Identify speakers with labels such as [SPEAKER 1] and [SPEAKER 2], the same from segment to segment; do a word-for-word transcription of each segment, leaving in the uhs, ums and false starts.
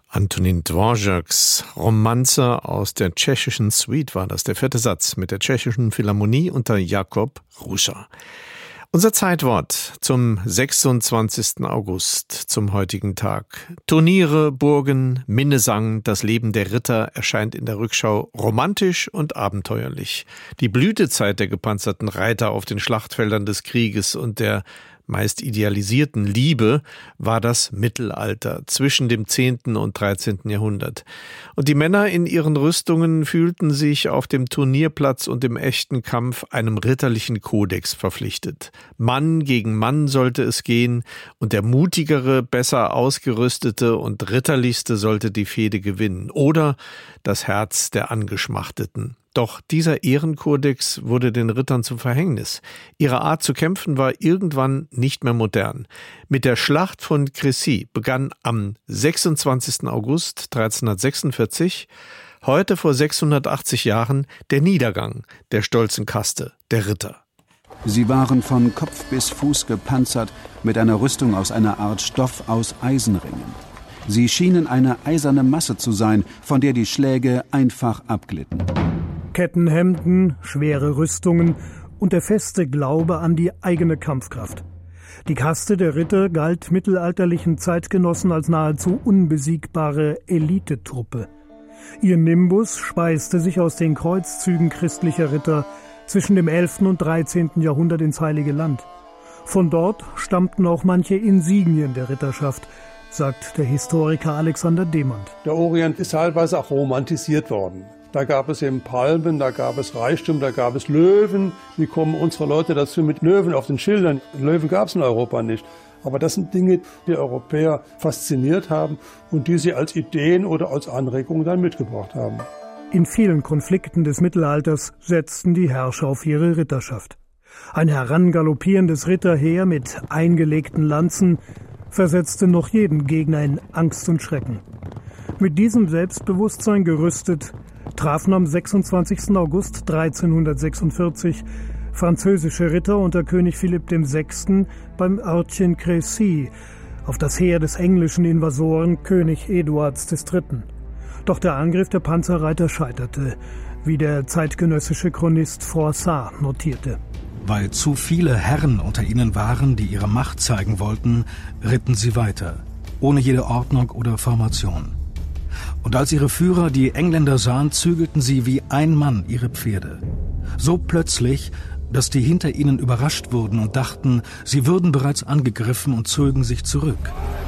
[SPEAKER 1] Antonín Dvořáks Romanze aus der tschechischen Suite war das, der vierte Satz mit der tschechischen Philharmonie unter Jakob Ruscher. Unser Zeitwort zum sechsundzwanzigsten August, zum heutigen Tag. Turniere, Burgen, Minnesang, das Leben der Ritter erscheint in der Rückschau romantisch und abenteuerlich. Die Blütezeit der gepanzerten Reiter auf den Schlachtfeldern des Krieges und der meist idealisierten Liebe war das Mittelalter zwischen dem zehnten und dreizehnten Jahrhundert. Und die Männer in ihren Rüstungen fühlten sich auf dem Turnierplatz und im echten Kampf einem ritterlichen Kodex verpflichtet. Mann gegen Mann sollte es gehen und der mutigere, besser ausgerüstete und ritterlichste sollte die Fehde gewinnen oder das Herz der Angeschmachteten. Doch dieser Ehrenkodex wurde den Rittern zum Verhängnis. Ihre Art zu kämpfen war irgendwann nicht mehr modern. Mit der Schlacht von Crécy begann am sechsundzwanzigsten August dreizehnhundertsechsundvierzig, heute vor sechshundertachtzig Jahren, der Niedergang der stolzen Kaste der Ritter.
[SPEAKER 2] Sie waren von Kopf bis Fuß gepanzert mit einer Rüstung aus einer Art Stoff aus Eisenringen. Sie schienen eine eiserne Masse zu sein, von der die Schläge einfach abglitten.
[SPEAKER 3] Kettenhemden, schwere Rüstungen und der feste Glaube an die eigene Kampfkraft. Die Kaste der Ritter galt mittelalterlichen Zeitgenossen als nahezu unbesiegbare Elitetruppe. Ihr Nimbus speiste sich aus den Kreuzzügen christlicher Ritter zwischen dem elften und dreizehnten Jahrhundert ins Heilige Land. Von dort stammten auch manche Insignien der Ritterschaft, sagt der Historiker Alexander Demand.
[SPEAKER 4] Der Orient ist teilweise auch romantisiert worden. Da gab es eben Palmen, da gab es Reichtum, da gab es Löwen. Wie kommen unsere Leute dazu mit Löwen auf den Schildern? Löwen gab es in Europa nicht. Aber das sind Dinge, die Europäer fasziniert haben und die sie als Ideen oder als Anregungen dann mitgebracht haben.
[SPEAKER 3] In vielen Konflikten des Mittelalters setzten die Herrscher auf ihre Ritterschaft. Ein herangaloppierendes Ritterheer mit eingelegten Lanzen versetzte noch jeden Gegner in Angst und Schrecken. Mit diesem Selbstbewusstsein gerüstet trafen am sechsundzwanzigsten August dreizehnhundertsechsundvierzig französische Ritter unter König Philipp der Sechste beim Örtchen Crécy auf das Heer des englischen Invasoren König Eduards der Dritte. Doch der Angriff der Panzerreiter scheiterte, wie der zeitgenössische Chronist Froissart notierte.
[SPEAKER 5] Weil zu viele Herren unter ihnen waren, die ihre Macht zeigen wollten, ritten sie weiter, ohne jede Ordnung oder Formation. Und als ihre Führer die Engländer sahen, zügelten sie wie ein Mann ihre Pferde. So plötzlich, dass die hinter ihnen überrascht wurden und dachten, sie würden bereits angegriffen und zogen sich zurück.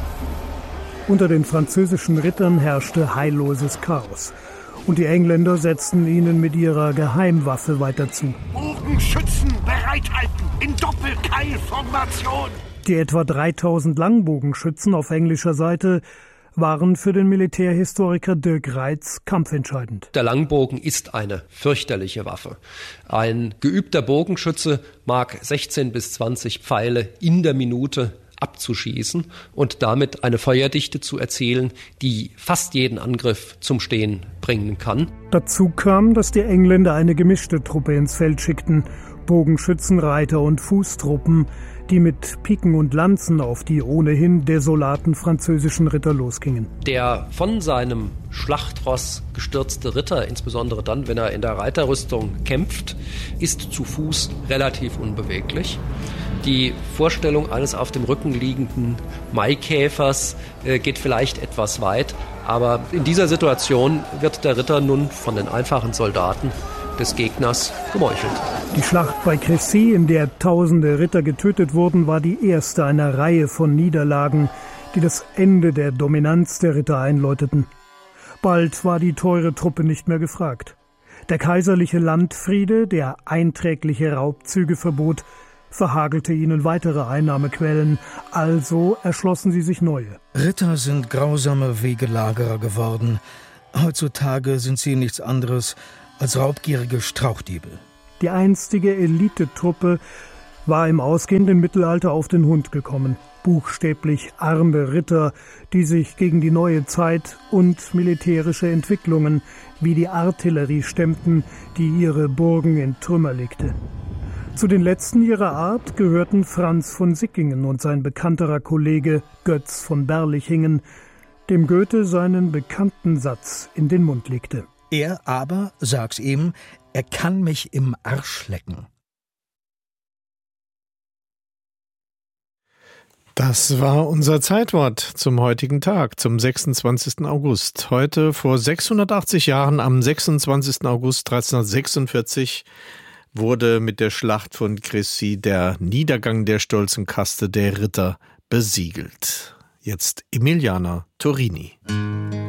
[SPEAKER 3] Unter den französischen Rittern herrschte heilloses Chaos. Und die Engländer setzten ihnen mit ihrer Geheimwaffe weiter zu.
[SPEAKER 6] Bogenschützen bereithalten in Doppelkeilformation!
[SPEAKER 3] Die etwa dreitausend Langbogenschützen auf englischer Seite waren für den Militärhistoriker Dirk Reitz kampfentscheidend.
[SPEAKER 7] Der Langbogen ist eine fürchterliche Waffe. Ein geübter Bogenschütze mag sechzehn bis zwanzig Pfeile in der Minute abzuschießen und damit eine Feuerdichte zu erzielen, die fast jeden Angriff zum Stehen bringen kann.
[SPEAKER 3] Dazu kam, dass die Engländer eine gemischte Truppe ins Feld schickten, Bogenschützen, Reiter und Fußtruppen, die mit Piken und Lanzen auf die ohnehin desolaten französischen Ritter losgingen.
[SPEAKER 7] Der von seinem Schlachtross gestürzte Ritter, insbesondere dann, wenn er in der Reiterrüstung kämpft, ist zu Fuß relativ unbeweglich. Die Vorstellung eines auf dem Rücken liegenden Maikäfers äh, geht vielleicht etwas weit, aber in dieser Situation wird der Ritter nun von den einfachen Soldaten des Gegners gemeuchelt.
[SPEAKER 3] Die Schlacht bei Crécy, in der tausende Ritter getötet wurden, war die erste einer Reihe von Niederlagen, die das Ende der Dominanz der Ritter einläuteten. Bald war die teure Truppe nicht mehr gefragt. Der kaiserliche Landfriede, der einträgliche Raubzüge verbot, verhagelte ihnen weitere Einnahmequellen, also erschlossen sie sich neue.
[SPEAKER 5] Ritter sind grausame Wegelagerer geworden. Heutzutage sind sie nichts anderes als raubgierige Strauchdiebe.
[SPEAKER 3] Die einstige Elitetruppe war im ausgehenden Mittelalter auf den Hund gekommen. Buchstäblich arme Ritter, die sich gegen die neue Zeit und militärische Entwicklungen wie die Artillerie stemmten, die ihre Burgen in Trümmer legte. Zu den letzten ihrer Art gehörten Franz von Sickingen und sein bekannterer Kollege Götz von Berlichingen, dem Goethe seinen bekannten Satz in den Mund legte.
[SPEAKER 5] Er aber, sag's ihm, er kann mich im Arsch lecken.
[SPEAKER 1] Das war unser Zeitwort zum heutigen Tag, zum sechsundzwanzigsten August. Heute vor sechshundertachtzig Jahren, am sechsundzwanzigsten August dreizehnhundertsechsundvierzig, wurde mit der Schlacht von Crécy der Niedergang der stolzen Kaste der Ritter besiegelt. Jetzt Emiliana Torini.